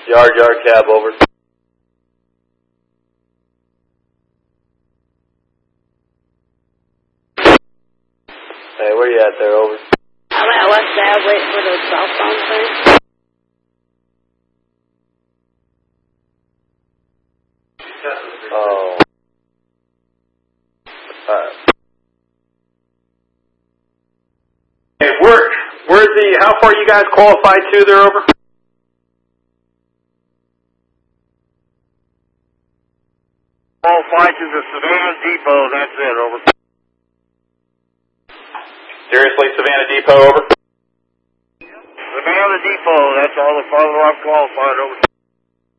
Yard cab, over. Hey, where you at there, over? I'm at West Ave waiting for the southbound train. Oh. Alright. Hey, where's the, how far you guys qualified to there, over? Qualified to the Savannah Depot, that's it, over. Seriously, Savannah Depot, over? Savannah Depot, that's all the farther I've qualified, over.